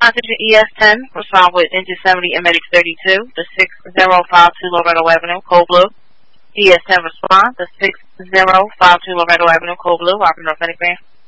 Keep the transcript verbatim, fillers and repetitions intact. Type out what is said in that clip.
Oxygen E S ten, respond with engine seventy and medic thirty-two, the six zero five two Loretto Avenue, Code Blue. E S ten respond, the six zero five two Loretto Avenue, Code Blue, Rockland North Medic Van.